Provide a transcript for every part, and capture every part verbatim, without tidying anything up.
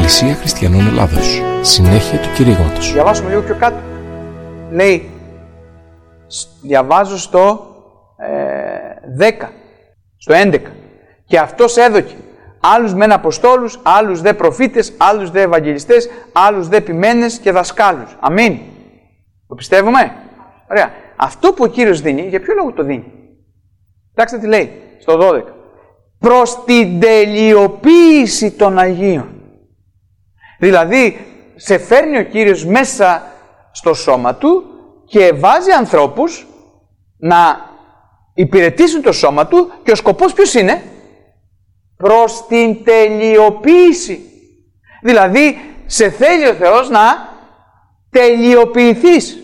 Εκκλησία Χριστιανών Ελλάδος. Συνέχεια του κηρύγματος. Διαβάσουμε λίγο πιο κάτω. Λέει, διαβάζω στο ε, δέκα, στο έντεκα. Και αυτός έδωκε άλλους μεν αποστόλους, άλλους δε προφήτες, άλλους δε ευαγγελιστές, άλλους δε ποιμένες και δασκάλους. Αμήν. Το πιστεύουμε? Ωραία. Αυτό που ο Κύριος δίνει, για ποιο λόγο το δίνει? Κοιτάξτε τι λέει στο δώδεκα. Προς την τελειοποίηση των Αγίων. Δηλαδή, σε φέρνει ο Κύριος μέσα στο σώμα Του και βάζει ανθρώπους να υπηρετήσουν το σώμα Του και ο σκοπός ποιος είναι? Προς την τελειοποίηση. Δηλαδή, σε θέλει ο Θεός να τελειοποιηθείς.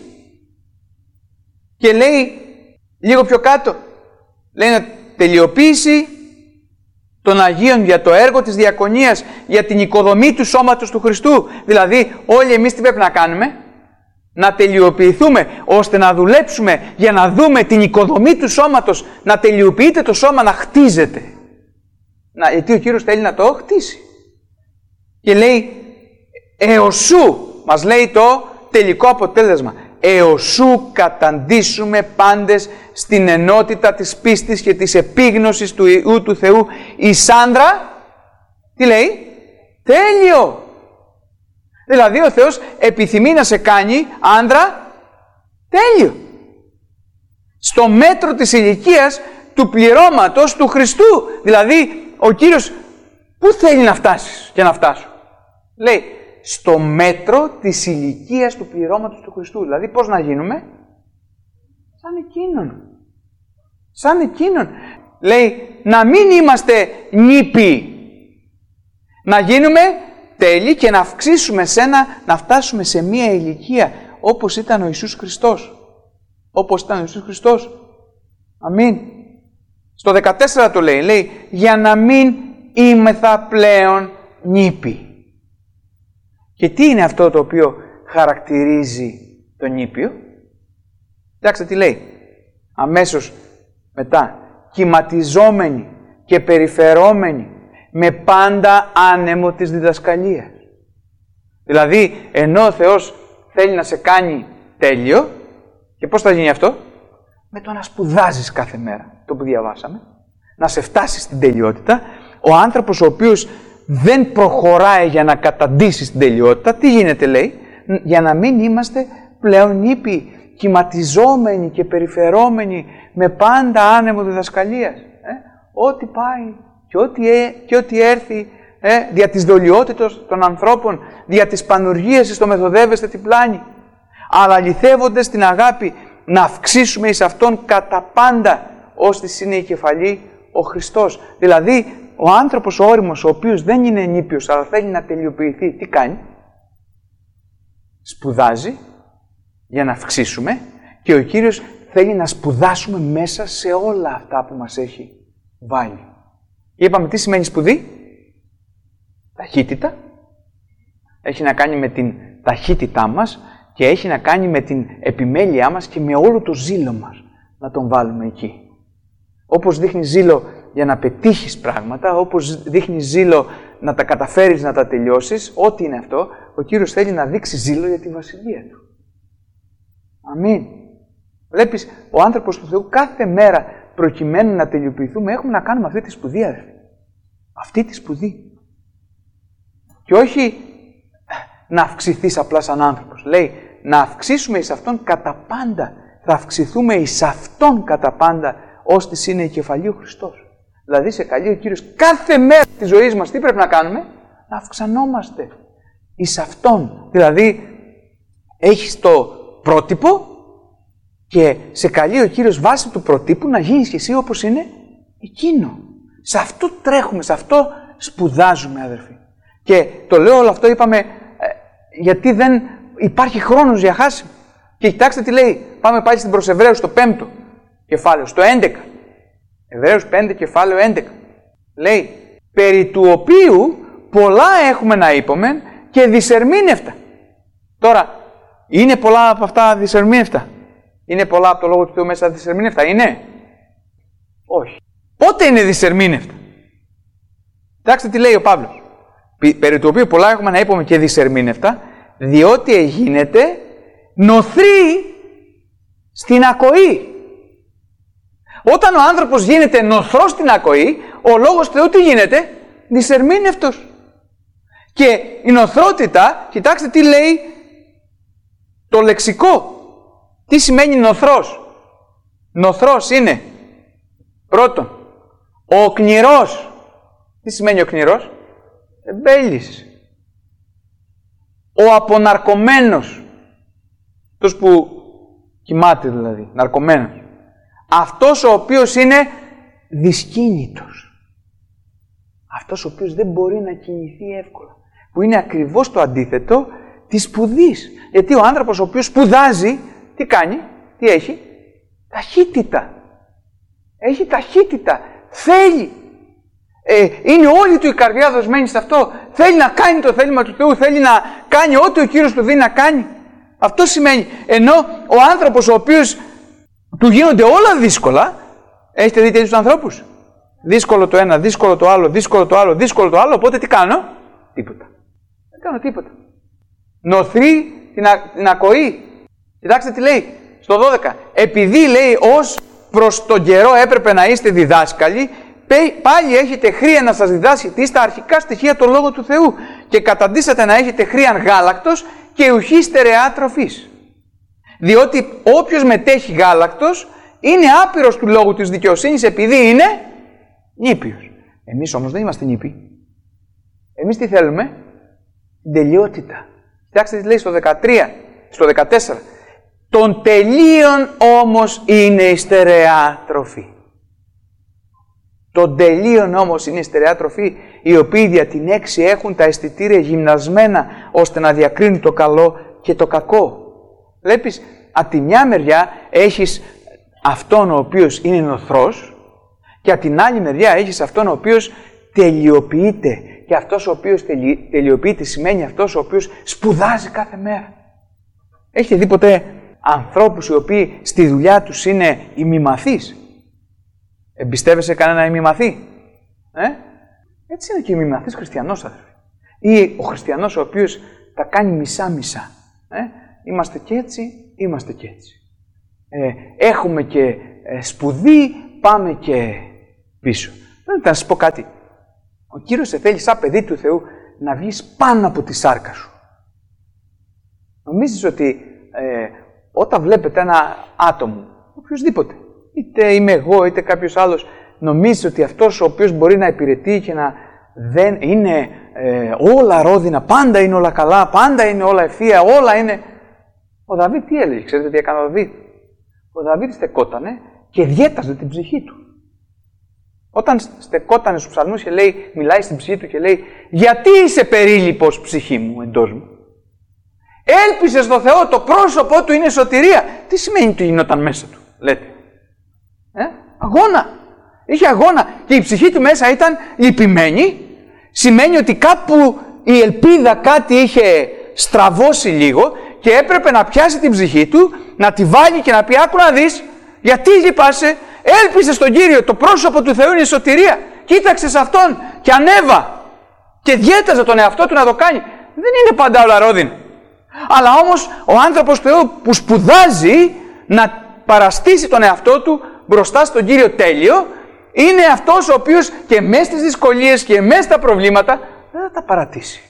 Και λέει, λίγο πιο κάτω, λέει να τελειοποίηση των Αγίων για το έργο της διακονίας, για την οικοδομή του σώματος του Χριστού. Δηλαδή, όλοι εμείς τι πρέπει να κάνουμε? Να τελειοποιηθούμε, ώστε να δουλέψουμε για να δούμε την οικοδομή του σώματος, να τελειοποιείται το σώμα, να χτίζεται. Να, γιατί ο Κύριος θέλει να το χτίσει. Και λέει, εωσού, μας λέει το τελικό αποτέλεσμα, εωσού καταντήσουμε πάντες στην ενότητα της πίστης και της επίγνωσης του Υιού του Θεού, η Σάνδρα, τι λέει? Τέλειο. Δηλαδή ο Θεός επιθυμεί να σε κάνει άντρα τέλειο. Στο μέτρο της ηλικίας του πληρώματος του Χριστού. Δηλαδή ο Κύριος πού θέλει να φτάσεις και να φτάσω? Λέει στο μέτρο της ηλικίας του πληρώματος του Χριστού. Δηλαδή πώς να γίνουμε? Σαν εκείνον. Σαν εκείνον. Λέει να μην είμαστε νήπιοι. Να γίνουμε τέλειοι και να αυξήσουμε σε ένα, να φτάσουμε σε μία ηλικία όπως ήταν ο Ιησούς Χριστός. Όπως ήταν ο Ιησούς Χριστός. Αμήν. Στο δεκατέσσερα το λέει, λέει για να μην είμεθα πλέον νήπιοι. Και τι είναι αυτό το οποίο χαρακτηρίζει τον νήπιο? Κοιτάξτε τι λέει. Αμέσως μετά. Κυματιζόμενοι και περιφερόμενοι με πάντα άνεμο της διδασκαλίας. Δηλαδή, ενώ ο Θεός θέλει να σε κάνει τέλειο, και πώς θα γίνει αυτό? Με το να σπουδάζεις κάθε μέρα, το που διαβάσαμε, να σε φτάσει στην τελειότητα. Ο άνθρωπος ο οποίος δεν προχωράει για να καταντήσει στην τελειότητα, τι γίνεται λέει? Για να μην είμαστε πλέον νήπιοι, κυματιζόμενοι και περιφερόμενοι με πάντα άνεμο διδασκαλίας. Ε? Ό,τι πάει και ό,τι, ε, και ό,τι έρθει ε, δια της δολιότητος των ανθρώπων, δια της πανουργίας στο μεθοδεύεστε την πλάνη, αλλά αληθεύονται στην αγάπη να αυξήσουμε εις Αυτόν κατά πάντα, ώστις είναι η κεφαλή ο Χριστός. Δηλαδή, ο άνθρωπος ο ώριμος, ο οποίος δεν είναι νήπιος, αλλά θέλει να τελειοποιηθεί, τι κάνει? Σπουδάζει για να αυξήσουμε και ο Κύριος θέλει να σπουδάσουμε μέσα σε όλα αυτά που μας έχει βάλει. Και είπαμε τι σημαίνει σπουδή? Ταχύτητα. Έχει να κάνει με την ταχύτητά μας και έχει να κάνει με την επιμέλειά μας και με όλο το ζήλο μας να τον βάλουμε εκεί. Όπως δείχνει ζήλο για να πετύχεις πράγματα, όπως δείχνει ζήλο να τα καταφέρεις να τα τελειώσεις, ό,τι είναι αυτό, ο Κύριος θέλει να δείξει ζήλο για τη Βασιλεία Του. Αμήν. Βλέπεις, ο άνθρωπος του Θεού κάθε μέρα προκειμένου να τελειοποιηθούμε, έχουμε να κάνουμε αυτή τη σπουδή, αδερφοί. Αυτή τη σπουδή. Και όχι να αυξηθείς απλά σαν άνθρωπος. Λέει, να αυξήσουμε εις Αυτόν κατά πάντα. Θα αυξηθούμε εις Αυτόν κατά πάντα, ώστις είναι η κεφαλή ο Χριστός. Δηλαδή, σε καλεί ο Κύριος κάθε μέρα της ζωής μας, τι πρέπει να κάνουμε? Να αυξανόμαστε εις Αυτόν. Δηλαδή, έχεις το πρότυπο και σε καλεί ο Κύριος βάσει του προτύπου να γίνεις και εσύ όπως είναι εκείνο. Σε αυτό τρέχουμε, σε αυτό σπουδάζουμε, αδερφοί. Και το λέω όλο αυτό, είπαμε, ε, γιατί δεν υπάρχει χρόνος για χάσιμο. Και κοιτάξτε τι λέει. Πάμε πάλι στην προς Εβραίους, στο πέμπτο κεφάλαιο, στο έντεκα. Εβραίους πέντε, κεφάλαιο έντεκα. Λέει, περί του οποίου πολλά έχουμε να είπομεν και δυσερμήνευτα. Τώρα, είναι πολλά από αυτά δυσερμήνευτα? Είναι πολλά από το Λόγο του Θεού μέσα δυσερμήνευτα? Είναι? Όχι. Πότε είναι δυσερμήνευτα? Κοιτάξτε τι λέει ο Παύλος. περί του οποίου πολλά έχουμε να είπαμε και δυσερμήνευτα, διότι εγίνεται νοθρή στην ακοή. Όταν ο άνθρωπος γίνεται νοθρός στην ακοή, ο λόγος Θεού τι γίνεται? Δυσερμήνευτος. Και η νοθρότητα, κοιτάξτε τι λέει το λεξικό. Τι σημαίνει νοθρός? Νοθρός είναι, πρώτον, ο οκνηρός. Τι σημαίνει οκνηρός? Εμπέλης. Ο αποναρκωμένος. Αυτός που κοιμάται δηλαδή, ναρκωμένος. Αυτός ο οποίος είναι δυσκίνητος. Αυτός ο οποίος δεν μπορεί να κινηθεί εύκολα. Που είναι ακριβώς το αντίθετο της σπουδής. Γιατί ο άνθρωπος ο οποίος σπουδάζει, τι κάνει? Τι έχει? Ταχύτητα. Έχει ταχύτητα. Θέλει. Ε, είναι όλη του η καρδιά δοσμένη σε αυτό. Θέλει να κάνει το θέλημα του Θεού. Θέλει να κάνει ό,τι ο Κύριος του δίνει να κάνει. Αυτό σημαίνει. Ενώ ο άνθρωπος ο οποίος του γίνονται όλα δύσκολα. Έχετε δει τέτοιους ανθρώπους? Δύσκολο το ένα, δύσκολο το άλλο, δύσκολο το άλλο, δύσκολο το άλλο. Οπότε τι κάνω? Τίποτα. Δεν κάνω τίποτα. Νοθρή την, α, την ακοή. Κοιτάξτε τι λέει στο δώδεκα. Επειδή λέει ως προς τον καιρό έπρεπε να είστε διδάσκαλοι, πάλι έχετε χρία να σας διδάσκετε στα αρχικά στοιχεία το Λόγο του Θεού και καταντήσατε να έχετε χρήαν γάλακτος και ουχή στερεά τροφής. Διότι όποιος μετέχει γάλακτος είναι άπειρος του λόγου της δικαιοσύνης επειδή είναι νήπιος. Εμείς όμως δεν είμαστε νήπιοι. Εμείς τι θέλουμε? Την τελειότητα. Κοιτάξτε τι λέει στο δεκατρία, στο δεκατέσσερα. Των τελείων όμως είναι η στερεά τροφή. Των τελείων όμως είναι η στερεά τροφή, οι οποίοι δια την έξι έχουν τα αισθητήρια γυμνασμένα ώστε να διακρίνουν το καλό και το κακό. Βλέπεις, από τη μια μεριά έχεις αυτόν ο οποίος είναι νοθρός και από την άλλη μεριά έχεις αυτόν ο οποίος τελειοποιείται. Και αυτός ο οποίος τελει... τελειοποιείται σημαίνει αυτός ο οποίος σπουδάζει κάθε μέρα. Έχετε δει ποτέ ανθρώπους οι οποίοι στη δουλειά τους είναι ημιμαθείς? Εμπιστεύεσαι κανένα ημιμαθή? Ε? Έτσι είναι και ο ημιμαθής χριστιανός, αδερφοί. Ή ο χριστιανός ο οποίος τα κάνει μισά-μισά. Ε? Είμαστε και έτσι, είμαστε και έτσι. Ε, έχουμε και ε, σπουδή, πάμε και πίσω. Δεν θα σας πω κάτι. Ο Κύριος σε θέλει σαν παιδί του Θεού να βγεις πάνω από τη σάρκα σου. Νομίζεις ότι ε, όταν βλέπετε ένα άτομο, οποιοδήποτε, είτε είμαι εγώ είτε κάποιος άλλος, νομίζεις ότι αυτός ο οποίος μπορεί να υπηρετεί και να δεν είναι ε, όλα ρόδινα, πάντα είναι όλα καλά, πάντα είναι όλα ευθεία, όλα είναι... Ο Δαβίδ τι έλεγε? Ξέρετε τι έκανε ο Δαβίδ? Ο Δαβίδ στεκότανε και διέταζε την ψυχή του. Όταν στεκότανε στους ψαλμούς και λέει, μιλάει στην ψυχή του και λέει «Γιατί είσαι περίλυπος, ψυχή μου, εντός μου? Έλπισε στο Θεό, το πρόσωπό του είναι σωτηρία». Τι σημαίνει ότι γινόταν μέσα του, λέτε? Ε? Αγώνα. Είχε αγώνα και η ψυχή του μέσα ήταν λυπημένη. Σημαίνει ότι κάπου η ελπίδα κάτι είχε στραβώσει λίγο και έπρεπε να πιάσει την ψυχή του, να τη βάλει και να πει «Άκου να δεις, γιατί λυπάσαι? Έλπισε στον Κύριο, το πρόσωπο του Θεού είναι η σωτηρία. Κοίταξε σε Αυτόν και ανέβα». Και διέταζε τον εαυτό του να το κάνει. Δεν είναι πάντα όλα ρόδινα. Αλλά όμως ο άνθρωπος του Θεού που σπουδάζει να παραστήσει τον εαυτό του μπροστά στον Κύριο τέλειο, είναι αυτός ο οποίος και μέσα στις δυσκολίες και μέσα στα προβλήματα δεν θα τα παρατήσει.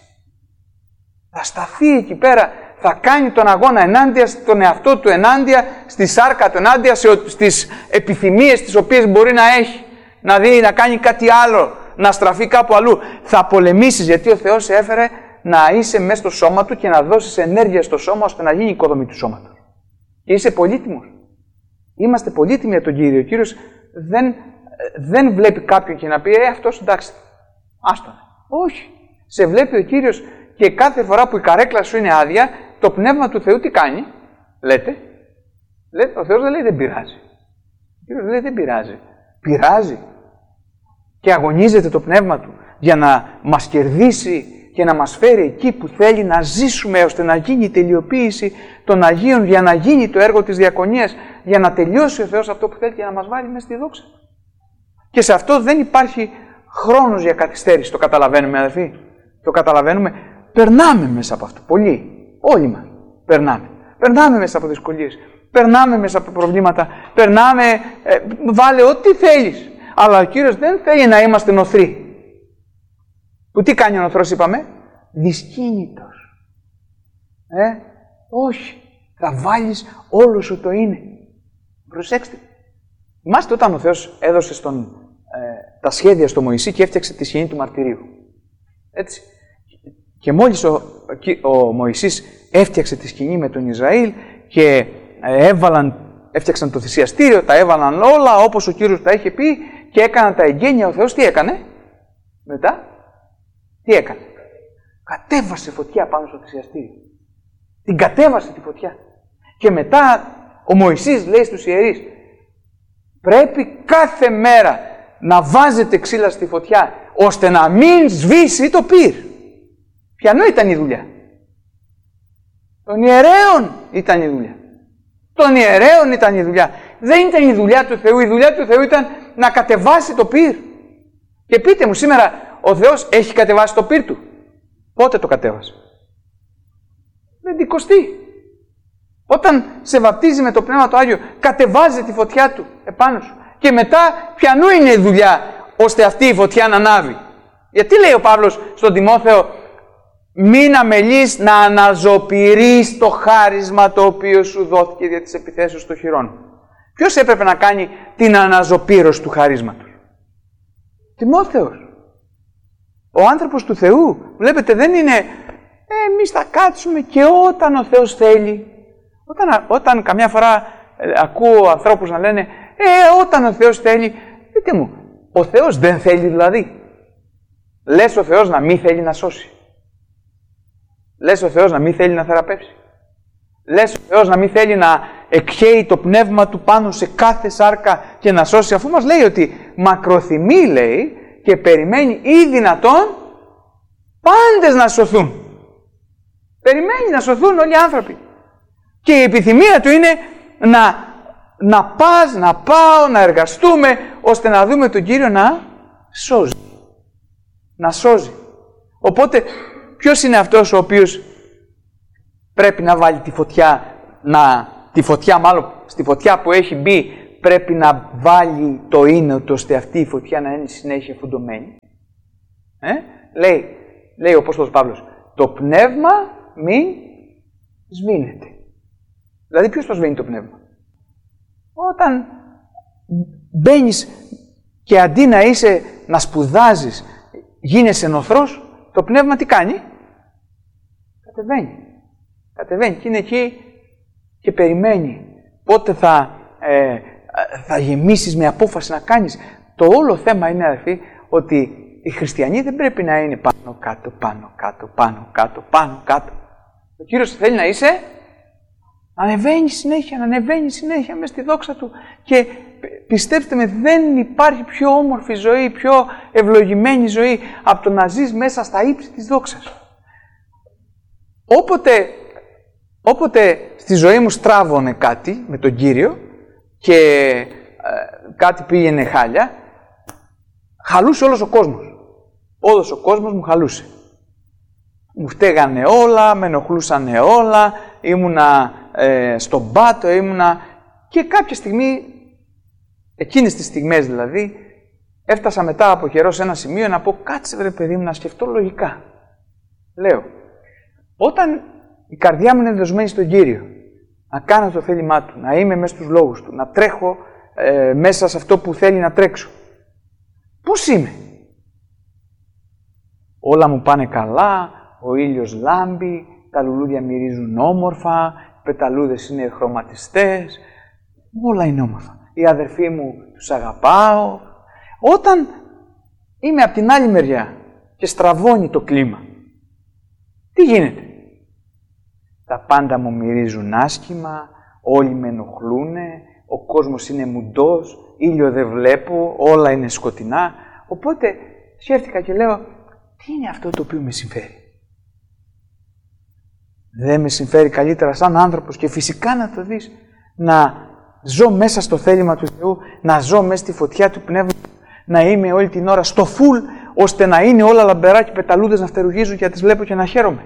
Θα σταθεί εκεί πέρα, θα κάνει τον αγώνα ενάντια στον εαυτό του, ενάντια στη σάρκα του, ενάντια στις επιθυμίες τις οποίες μπορεί να έχει. Να δει, να κάνει κάτι άλλο, να στραφεί κάπου αλλού. Θα πολεμήσεις γιατί ο Θεός σε έφερε να είσαι μέσα στο σώμα του και να δώσεις ενέργεια στο σώμα ώστε να γίνει η οικοδομή του σώματος. Και είσαι πολύτιμος. Είμαστε πολύτιμοι για τον Κύριο. Ο Κύριος δεν, δεν βλέπει κάποιον και να πει «Ε, αυτός εντάξει, άστον». Όχι. Σε βλέπει ο Κύριος και κάθε φορά που η καρέκλα σου είναι άδεια, το Πνεύμα του Θεού τι κάνει? Λέτε. Λέτε, ο Θεός δεν λέει δεν πειράζει. Ο Κύριος δεν λέει δεν πειράζει. Πειράζει. Και αγωνίζεται το Πνεύμα Του για να μας κερδίσει και να μας φέρει εκεί που θέλει να ζήσουμε ώστε να γίνει η τελειοποίηση των Αγίων, για να γίνει το έργο της διακονίας, για να τελειώσει ο Θεός αυτό που θέλει και να μας βάλει μέσα στη δόξα. Και σε αυτό δεν υπάρχει χρόνος για καθυστέρηση, το καταλαβαίνουμε, αδελφοί? Το καταλαβαίνουμε. Περνάμε μέσα από αυτό. Πολλοί. Όλοι μας. Περνάμε. Περνάμε μέσα από δυσκολίες. Περνάμε μέσα από προβλήματα. Περνάμε. Ε, βάλε ό,τι θέλεις. Αλλά ο Κύριος δεν θέλει να είμαστε νοθροί. Που τι κάνει ο νοθρός, είπαμε? Δυσκίνητος. Ε, όχι. Θα βάλεις όλο σου το είναι. Προσέξτε. Θυμάστε όταν ο Θεός έδωσε στον, ε, τα σχέδια στο Μωυσή και έφτιαξε τη σκηνή του μαρτυρίου. Έτσι. Και μόλις ο, ο Μωυσής έφτιαξε τη σκηνή με τον Ισραήλ και έβαλαν, έφτιαξαν το θυσιαστήριο, τα έβαλαν όλα όπως ο Κύριος τα είχε πει και έκαναν τα εγγένεια, ο Θεός τι έκανε? Μετά, τι έκανε? Κατέβασε φωτιά πάνω στο θυσιαστήριο. Την κατέβασε τη φωτιά. Και μετά ο Μωυσής λέει στους ιερείς, πρέπει κάθε μέρα να βάζετε ξύλα στη φωτιά, ώστε να μην σβήσει το πυρ. Ποιανού ήταν η δουλειά? Των ιερέων ήταν η δουλειά. Των ιερέων ήταν η δουλειά. Δεν ήταν η δουλειά του Θεού. Η δουλειά του Θεού ήταν να κατεβάσει το πυρ. Και πείτε μου, σήμερα ο Θεός έχει κατεβάσει το πυρ του? Πότε το κατέβασε? Πεντηκοστή. Όταν σε βαπτίζει με το Πνεύμα το Άγιο, κατεβάζει τη φωτιά του επάνω σου. Και μετά, ποιανού είναι η δουλειά, ώστε αυτή η φωτιά να ανάβει? Γιατί λέει ο Παύλος στον Τιμόθεο, μην αμελείς να αναζωπηρείς το χάρισμα το οποίο σου δόθηκε δια της επιθέσεως των χειρών. Ποιος έπρεπε να κάνει την αναζωπήρωση του χαρίσματος? Τιμόθεος. Ο άνθρωπος του Θεού. Βλέπετε, δεν είναι ε, εμείς θα κάτσουμε και όταν ο Θεός θέλει. Όταν, όταν καμιά φορά ε, ακούω ανθρώπους να λένε ε, όταν ο Θεός θέλει. Δείτε μου, ο Θεός δεν θέλει δηλαδή? Λες ο Θεός να μην θέλει να σώσει? Λες ο Θεός να μην θέλει να θεραπεύσει? Λες ο Θεός να μην θέλει να εκχέει το πνεύμα του πάνω σε κάθε σάρκα και να σώσει, αφού μας λέει ότι μακροθυμεί, λέει, και περιμένει ή δυνατόν πάντες να σωθούν. Περιμένει να σωθούν όλοι οι άνθρωποι. Και η επιθυμία του είναι να, να πας, να πάω, να εργαστούμε, ώστε να δούμε τον Κύριο να σώζει. Να σώζει. Οπότε, ποιος είναι αυτός ο οποίος πρέπει να βάλει τη φωτιά, να, τη φωτιά μάλλον, στη φωτιά που έχει μπει, πρέπει να βάλει το ίνο του, ώστε αυτή η φωτιά να είναι συνέχεια φουντωμένη? Ε? Λέει, λέει ο Απόστολος Παύλος, το πνεύμα μην σβήνεται. Δηλαδή ποιος το σβήνει το πνεύμα? Όταν μπαίνεις και αντί να είσαι, να σπουδάζεις, γίνεσαι νοθρός, το πνεύμα τι κάνει? Κατεβαίνει. Κατεβαίνει και είναι εκεί και περιμένει πότε θα, ε, θα γεμίσεις με απόφαση να κάνεις. Το όλο θέμα είναι, αδερφοί, ότι οι χριστιανοί δεν πρέπει να είναι πάνω κάτω, πάνω κάτω, πάνω κάτω, πάνω κάτω. Ο Κύριος θέλει να είσαι, να ανεβαίνει συνέχεια, να ανεβαίνει συνέχεια μες στη δόξα Του. Και πιστέψτε με, δεν υπάρχει πιο όμορφη ζωή, πιο ευλογημένη ζωή από το να ζεις μέσα στα ύψη της δόξας. Όποτε, όποτε στη ζωή μου στράβωνε κάτι με τον Κύριο και ε, κάτι πήγαινε χάλια, χαλούσε όλος ο κόσμος. Όλος ο κόσμος μου χαλούσε. Μου φταίγανε όλα, με ενοχλούσανε όλα, ήμουνα ε, στον πάτο, ήμουνα... Και κάποια στιγμή, εκείνες τις στιγμές δηλαδή, έφτασα μετά από καιρό σε ένα σημείο να πω, κάτσε βρε παιδί μου να σκεφτώ λογικά. Λέω, όταν η καρδιά μου είναι δεσμένη στον Κύριο, να κάνω το θέλημά Του, να είμαι μέσα στους λόγους Του, να τρέχω ε, μέσα σε αυτό που θέλει να τρέξω, πώς είμαι? Όλα μου πάνε καλά, ο ήλιος λάμπει, τα λουλούδια μυρίζουν όμορφα, οι πεταλούδες είναι χρωματιστές, όλα είναι όμορφα. Οι αδερφοί μου τους αγαπάω. Όταν είμαι από την άλλη μεριά και στραβώνει το κλίμα, τι γίνεται? Τα πάντα μου μυρίζουν άσχημα, όλοι με ενοχλούνε, ο κόσμος είναι μουντός, ήλιο δεν βλέπω, όλα είναι σκοτεινά. Οπότε σκέφτηκα και λέω, τι είναι αυτό το οποίο με συμφέρει? Δεν με συμφέρει καλύτερα σαν άνθρωπος, και φυσικά να το δεις, να ζω μέσα στο θέλημα του Θεού, να ζω μέσα στη φωτιά του Πνεύματος, να είμαι όλη την ώρα στο φουλ, ώστε να είναι όλα λαμπερά και πεταλούδες να φτερουγίζουν και να τις βλέπω και να χαίρομαι.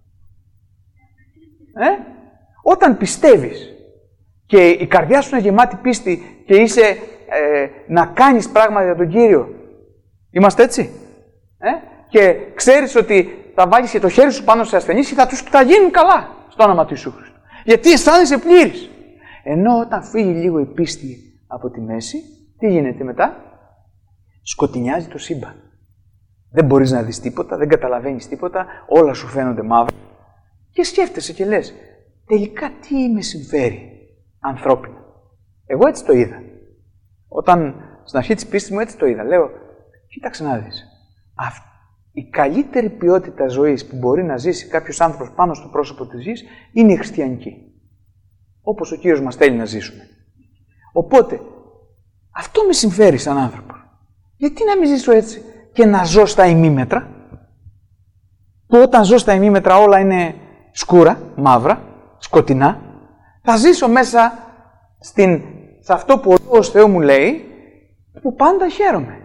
Ε? Όταν πιστεύεις και η καρδιά σου είναι γεμάτη πίστη και είσαι ε, να κάνεις πράγματα για τον Κύριο. Είμαστε έτσι. Ε? Και ξέρεις ότι θα βάλεις και το χέρι σου πάνω σε ασθενείς και θα τους θα γίνουν καλά στο όνομα του Ιησού Χριστού. Γιατί αισθάνεσαι πλήρης. Ενώ όταν φύγει λίγο η πίστη από τη μέση, τι γίνεται μετά? Σκοτεινιάζει το σύμπαν. Δεν μπορείς να δεις τίποτα, δεν καταλαβαίνεις τίποτα, όλα σου φαίνονται μαύρα. Και σκέφτεσαι και λες, τελικά τι με συμφέρει ανθρώπινα. Εγώ έτσι το είδα. Όταν στην αρχή της πίστης μου έτσι το είδα. Λέω, κοίταξε να δεις. Αυτή η καλύτερη ποιότητα ζωής που μπορεί να ζήσει κάποιος άνθρωπος πάνω στο πρόσωπο της γης είναι η χριστιανική. Όπως ο Κύριος μας θέλει να ζήσουμε. Οπότε, αυτό με συμφέρει σαν άνθρωπο. Γιατί να μην ζήσω έτσι και να ζω στα ημίμετρα, που όταν ζω στα ημίμετρα όλα είναι σκούρα, μαύρα, σκοτεινά, θα ζήσω μέσα στην, σε αυτό που ο Λόγος Θεού μου λέει, που πάντα χαίρομαι.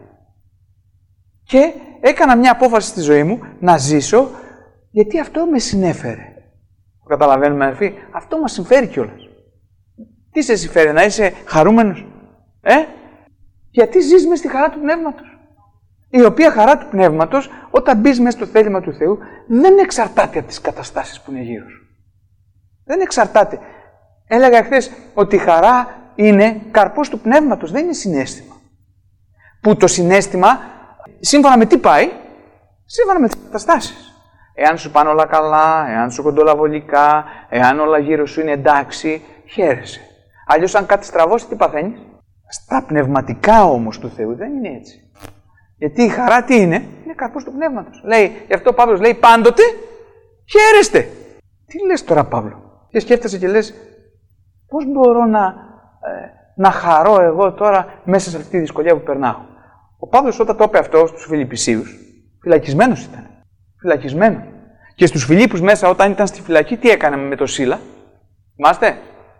Και έκανα μια απόφαση στη ζωή μου να ζήσω, γιατί αυτό με συνέφερε. Καταλαβαίνουμε, αδερφοί, αυτό μας συμφέρει κιόλας. Τι σε συμφέρει, να είσαι χαρούμενος, ε? Γιατί ζεις μες στη χαρά του Πνεύματος. Η οποία χαρά του Πνεύματος, όταν μπεις μέσα στο θέλημα του Θεού, δεν εξαρτάται από τις καταστάσεις που είναι γύρω σου. Δεν εξαρτάται. Έλεγα χθες ότι η χαρά είναι καρπός του Πνεύματος, δεν είναι συναίσθημα. Που το συναίσθημα, σύμφωνα με τι πάει, σύμφωνα με τις καταστάσεις. Εάν σου πάνε όλα καλά, εάν σου κοντολαβολικά, εάν όλα γύρω σου είναι εντάξει, χαίρεσαι. Αλλιώς αν κάτι στραβώσει, τι παθαίνεις? Στα πνευματικά όμως του Θεού δεν είναι έτσι. Γιατί η χαρά τι είναι? Είναι καρπός του Πνεύματος. Λέει, γι' αυτό ο Παύλος λέει πάντοτε χαίρεστε. Τι λες τώρα, Παύλο? Και σκέφτεσαι και λες, πώς μπορώ να, ε, να χαρώ εγώ τώρα μέσα σε αυτή τη δυσκολία που περνάω? Ο Παύλος όταν το είπε αυτό στους Φιλιππισίους, φυλακισμένος ήταν. Φυλακισμένος. Και στους Φιλίππους μέσα όταν ήταν στη φυλακή, τι έκανε με το Σίλα? Θυμάστε?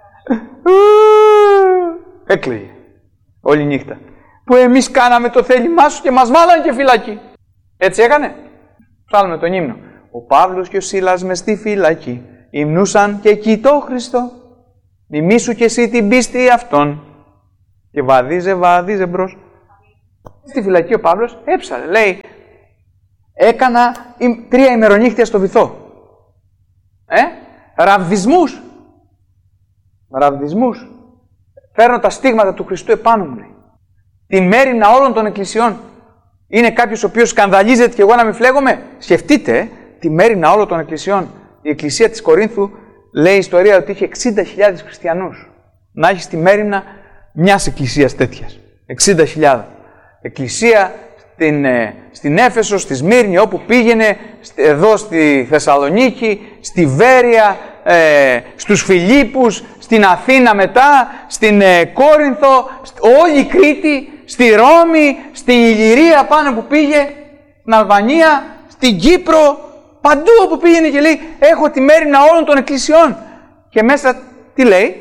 Έκλαιγε όλη νύχτα. Που εμείς κάναμε το θέλημά σου και μας βάλανε και φυλακή. Έτσι έκανε? Ψάλουμε τον ύμνο. Ο Παύλος και ο Σίλας μες στη φυλακή υμνούσαν και εκεί το Χριστό. Μιμήσου και εσύ την πίστη αυτών. Και βαδίζε, βαδίζε μπρος. Στη φυλακή ο Παύλος έψαλε. Λέει, έκανα τρία ημερονύχτια στο βυθό. Ε, ραβδισμούς. Ραβδισμούς. Φέρνω τα στίγματα του Χριστού επάνω μου, λέει. Την μέριμνα όλων των εκκλησιών. Είναι κάποιος ο οποίος σκανδαλίζεται και εγώ να μην φλέγομαι? Σκεφτείτε, ε, τη μέριμνα όλων των εκκλησιών. Η εκκλησία της Κορίνθου λέει η ιστορία ότι είχε εξήντα χιλιάδες χριστιανούς. Να έχει τη μέριμνα μιας εκκλησίας τέτοιας. εξήντα χιλιάδες. Εκκλησία στην, ε, στην Έφεσο, στη Σμύρνη, όπου πήγαινε, εδώ στη Θεσσαλονίκη, στη Βέρεια, ε, στους Φιλίππους, στην Αθήνα μετά, στην ε, Κόρινθο, όλη η Κρήτη, στη Ρώμη, στην Ηλυρία πάνω που πήγε, στην Αλβανία, στην Κύπρο, παντού όπου πήγαινε και λέει, έχω τη μέριμνα όλων των εκκλησιών. Και μέσα τι λέει?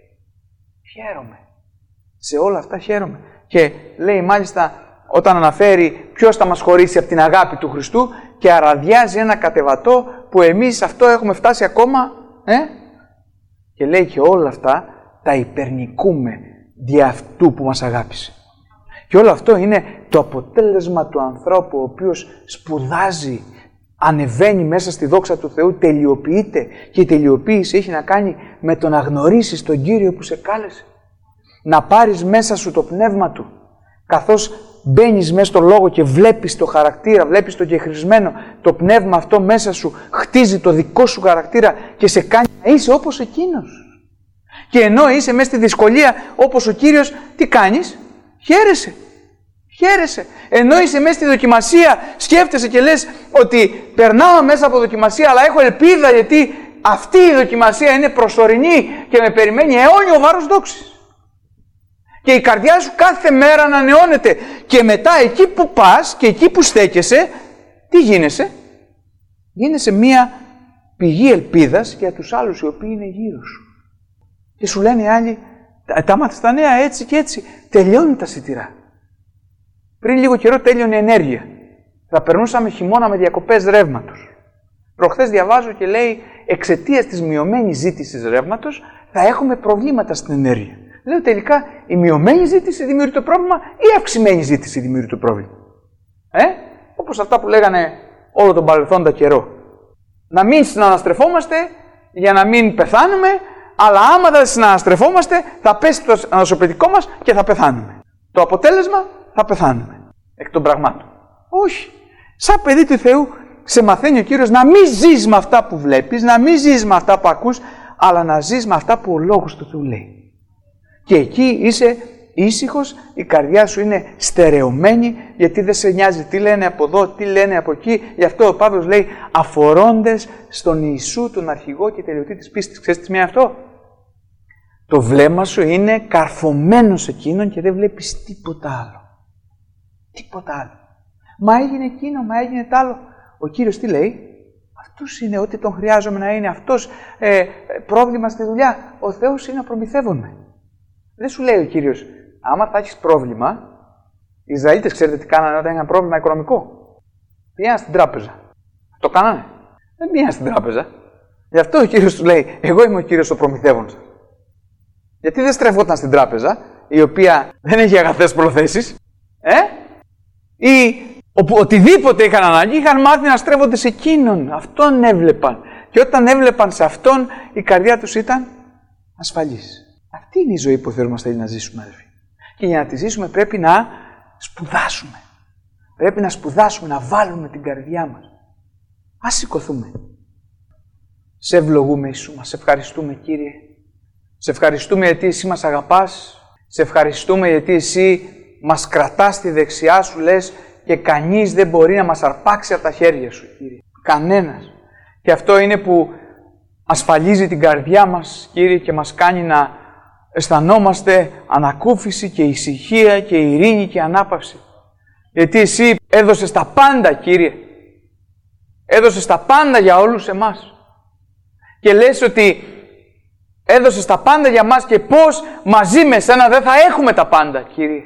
Χαίρομαι. Σε όλα αυτά χαίρομαι. Και λέει μάλιστα όταν αναφέρει ποιος θα μας χωρίσει από την αγάπη του Χριστού και αραδιάζει ένα κατεβατό που εμείς αυτό έχουμε φτάσει ακόμα, ε? Και λέει και όλα αυτά τα υπερνικούμε δι' αυτού που μας αγάπησε. Και όλο αυτό είναι το αποτέλεσμα του ανθρώπου ο οποίος σπουδάζει, ανεβαίνει μέσα στη δόξα του Θεού, τελειοποιείται. Και η τελειοποίηση έχει να κάνει με το να γνωρίσεις τον Κύριο που σε κάλεσε. Να πάρεις μέσα σου το πνεύμα Του. Καθώς μπαίνεις μέσα στο Λόγο και βλέπεις το χαρακτήρα, βλέπεις το κεχρισμένο, το πνεύμα αυτό μέσα σου χτίζει το δικό σου χαρακτήρα και σε κάνει να είσαι όπως Εκείνος. Και ενώ είσαι μέσα στη δυσκολία όπως ο Κύριος, τι κάνεις? Χαίρεσαι. Χαίρεσαι. Ενώ είσαι μέσα στη δοκιμασία, σκέφτεσαι και λες ότι περνάω μέσα από δοκιμασία, αλλά έχω ελπίδα γιατί αυτή η δοκιμασία είναι προσωρινή και με περιμένει αιώνιο βάρος δόξης. Και η καρδιά σου κάθε μέρα ανανεώνεται. Και μετά εκεί που πας και εκεί που στέκεσαι, τι γίνεσαι? Γίνεσαι μία πηγή ελπίδας για τους άλλους οι οποίοι είναι γύρω σου. Και σου λένε οι άλλοι, τα μάθες τα νέα έτσι και έτσι. Τελειώνουν τα σιτηρά. Πριν λίγο καιρό τέλειωνε η ενέργεια. Θα περνούσαμε χειμώνα με διακοπές ρεύματος. Προχθές διαβάζω και λέει, εξαιτίας της μειωμένης ζήτησης ρεύματος θα έχουμε προβλήματα στην ενέργεια. Λέω τελικά, η μειωμένη ζήτηση δημιουργεί το πρόβλημα ή η αυξημένη ζήτηση δημιουργεί το πρόβλημα. Ε? Όπως αυτά που λέγανε όλο τον παρελθόντα καιρό. Να μην συναναστρεφόμαστε για να μην πεθάνουμε, αλλά άμα δεν συναναστρεφόμαστε θα πέσει το ανασωπητικό μας και θα πεθάνουμε. Το αποτέλεσμα θα πεθάνουμε. Εκ των πραγμάτων. Όχι. Σαν παιδί του Θεού σε μαθαίνει ο Κύριος να μην ζεις με αυτά που βλέπεις, να μην ζεις με αυτά που ακούς, αλλά να ζεις με αυτά που ο Λόγος του Θεού λέει. Και εκεί είσαι ήσυχος, η καρδιά σου είναι στερεωμένη, γιατί δεν σε νοιάζει τι λένε από εδώ, τι λένε από εκεί. Γι' αυτό ο Παύλος λέει αφορώντες στον Ιησού, τον αρχηγό και τελειωτή της πίστης. Ξέρεις τι σημαίνει αυτό? Το βλέμμα σου είναι καρφωμένο σε εκείνον και δεν βλέπεις τίποτα άλλο. Τίποτα άλλο. Μα έγινε εκείνο, μα έγινε τ' άλλο. Ο Κύριος τι λέει? Αυτός είναι ό,τι τον χρειάζομαι να είναι. Αυτός ε, πρόβλημα στη δουλειά. Ο Θεός είναι ο προμηθεύων με. Δεν σου λέει ο Κύριος, άμα θα έχεις πρόβλημα, οι Ισραηλίτες ξέρετε τι κάνανε όταν είχαν πρόβλημα οικονομικό? Πήγαιναν στην τράπεζα. Το κάνανε? Δεν πήγαιναν στην τράπεζα. Γι' αυτό ο Κύριος του λέει, εγώ είμαι ο Κύριος ο προμηθεύων σας. Γιατί δεν στρεφόταν στην τράπεζα, η οποία δεν έχει αγαθές προθέσεις, ε? Ή όπου, οτιδήποτε είχαν ανάγκη, είχαν μάθει να στρέφονται σε εκείνον. Αυτόν έβλεπαν. Και όταν έβλεπαν σε αυτόν, η καρδιά τους ήταν ασφαλής. Αυτή είναι η ζωή που ο Θεός μας θέλει να ζήσουμε, αδελφοί. Και για να τη ζήσουμε πρέπει να σπουδάσουμε. Πρέπει να σπουδάσουμε, να βάλουμε την καρδιά μας. Ας σηκωθούμε. Σε ευλογούμε, Ιησού μας. Σε ευχαριστούμε, Κύριε. Σε ευχαριστούμε γιατί Εσύ μας αγαπάς. Σε ευχαριστούμε γιατί Εσύ μας κρατάς στη δεξιά Σου, λες, και κανείς δεν μπορεί να μας αρπάξει από τα χέρια Σου, Κύριε. Κανένας. Και αυτό είναι που ασφαλίζει την καρδιά μας, Κύριε, και μας κάνει να αισθανόμαστε ανακούφιση και ησυχία και ειρήνη και ανάπαυση. Γιατί Εσύ έδωσες τα πάντα, Κύριε. Έδωσες τα πάντα για όλους εμάς. Και λες ότι έδωσες τα πάντα για μας και πώς μαζί με Σένα δεν θα έχουμε τα πάντα, Κύριε.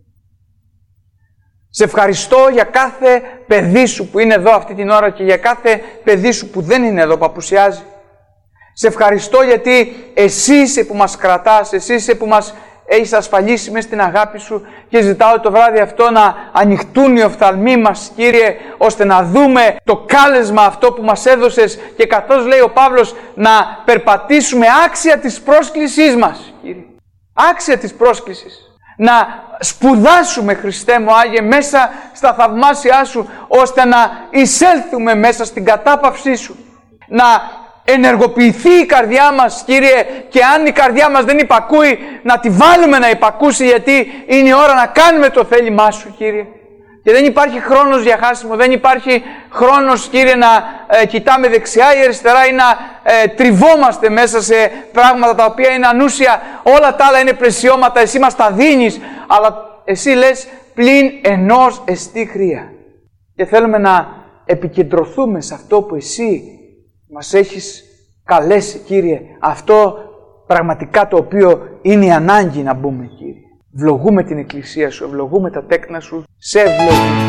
Σε ευχαριστώ για κάθε παιδί Σου που είναι εδώ αυτή την ώρα και για κάθε παιδί Σου που δεν είναι εδώ, που απουσιάζει. Σε ευχαριστώ γιατί Εσύ είσαι που μας κρατάς, Εσύ είσαι που μας έχεις ασφαλίσει μέσα στην αγάπη Σου και ζητάω το βράδυ αυτό να ανοιχτούν οι οφθαλμοί μας, Κύριε, ώστε να δούμε το κάλεσμα αυτό που μας έδωσες και καθώς λέει ο Παύλος να περπατήσουμε άξια της πρόσκλησής μας, Κύριε. Άξια της πρόσκλησης. Να σπουδάσουμε, Χριστέ μου Άγιε, μέσα στα θαυμάσια Σου, ώστε να εισέλθουμε μέσα στην κατάπαυσή Σου. Να ενεργοποιηθεί η καρδιά μας, Κύριε, και αν η καρδιά μας δεν υπακούει, να τη βάλουμε να υπακούσει, γιατί είναι η ώρα να κάνουμε το θέλημά Σου, Κύριε. Και δεν υπάρχει χρόνος για χάσιμο, δεν υπάρχει χρόνος, Κύριε, να ε, κοιτάμε δεξιά ή αριστερά ή να ε, τριβόμαστε μέσα σε πράγματα τα οποία είναι ανούσια. Όλα τα άλλα είναι πλαισιώματα, Εσύ μας τα δίνεις, αλλά Εσύ λες πλην ενός εστί χρία. Και θέλουμε να επικεντρωθούμε σε αυτό που Εσύ μας έχεις καλέσει, Κύριε. Αυτό πραγματικά το οποίο είναι η ανάγκη να μπούμε, Κύριε. Ευλογούμε την Εκκλησία Σου, ευλογούμε τα τέκνα Σου, σε ευλογούμε.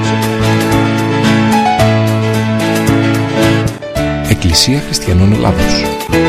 Εκκλησία Χριστιανών Ελλάδος.